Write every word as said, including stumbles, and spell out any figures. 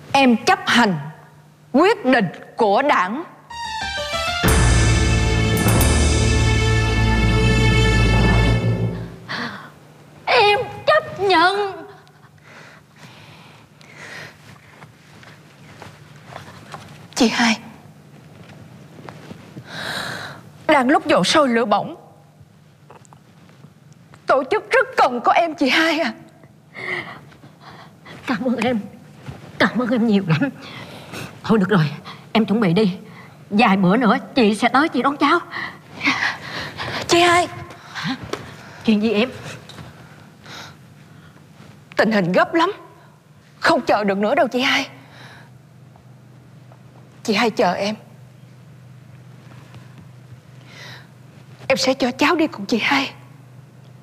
em chấp hành quyết định của đảng. Em chấp nhận. Chị hai, đang lúc dầu sôi lửa bỏng, tổ chức rất cần có em chị hai à. Cảm ơn em, cảm ơn em nhiều lắm. Thôi được rồi, em chuẩn bị đi, vài bữa nữa chị sẽ tới chị đón cháu. Chị hai. Hả? Chuyện gì em? Tình hình gấp lắm, không chờ được nữa đâu chị hai. Chị hai chờ em, em sẽ cho cháu đi cùng chị hai.